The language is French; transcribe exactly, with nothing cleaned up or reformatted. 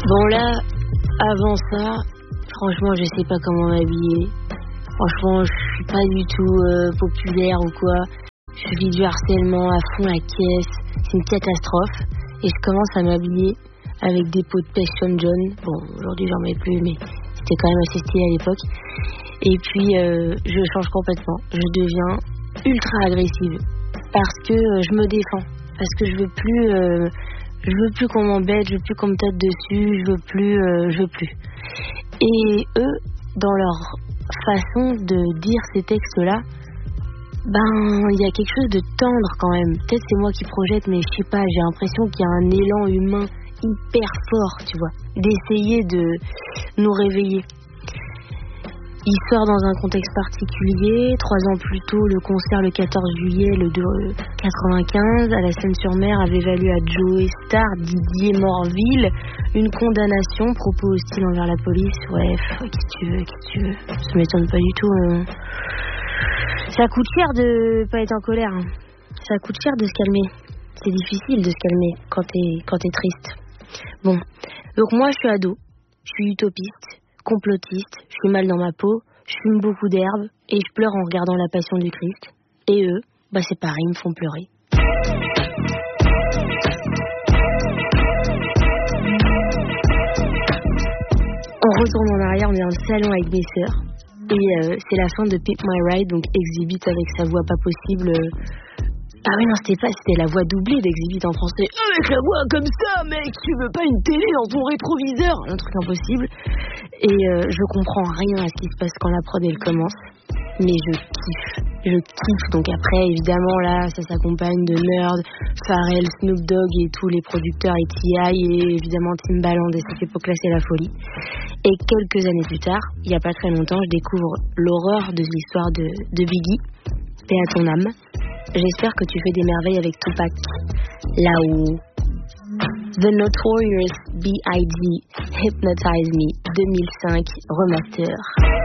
Bon là, avant ça, franchement, je sais pas comment m'habiller. Franchement, je suis pas du tout euh, populaire ou quoi. Je vis du harcèlement à fond la caisse. C'est une catastrophe. Et je commence à m'habiller avec des pots de pêche Sean John. Bon, aujourd'hui, j'en mets plus, mais c'était quand même assez stylé à l'époque. Et puis, euh, je change complètement. Je deviens ultra agressive. Parce que euh, je me défends. Parce que je veux plus... Euh, je veux plus qu'on m'embête, je veux plus qu'on me tape dessus, je veux plus... Euh, je veux plus. Et eux, dans leur façon de dire ces textes-là, ben, il y a quelque chose de tendre quand même. Peut-être c'est moi qui projette, mais je sais pas, j'ai l'impression qu'il y a un élan humain hyper fort, tu vois, d'essayer de nous réveiller. Il sort dans un contexte particulier. Trois ans plus tôt, le concert le quatorze juillet le deux quatre-vingt-quinze à la Seine-sur-Mer avait valu à Joey Starr, Didier Morville, une condamnation, propos hostiles envers la police. Ouais, qu'est-ce que tu veux, qu'est-ce que tu veux. Ça m'étonne pas du tout. Hein. Ça coûte cher de pas être en colère. Hein. Ça coûte cher de se calmer. C'est difficile de se calmer quand t'es, quand t'es triste. Bon, donc moi je suis ado, je suis utopiste, complotiste, je suis mal dans ma peau, je fume beaucoup d'herbe et je pleure en regardant la Passion du Christ. Et eux, bah c'est pareil, ils me font pleurer. On retourne en arrière, on est dans le salon avec mes sœurs. Et euh, c'est la fin de Pimp My Ride, donc Exhibit avec sa voix pas possible. Euh... Ah oui, non, c'était pas, c'était la voix doublée d'Exhibit en français. Avec la voix comme ça, mec, tu veux pas une télé dans ton rétroviseur? Un truc impossible. Et euh, je comprends rien à ce qui se passe quand la prod elle commence. Mais je kiffe, je kiffe. Donc après, évidemment, là, ça s'accompagne de Nerd, Pharrell, Snoop Dogg et tous les producteurs et T I et évidemment Timbaland. Et cette époque-là, c'est la folie. Et quelques années plus tard, il y a pas très longtemps, je découvre l'horreur de l'histoire de, de Biggie. Paix à ton âme. J'espère que tu fais des merveilles avec Tupac. Là-haut. The Notorious B I G Hypnotize Me deux mille cinq Remaster.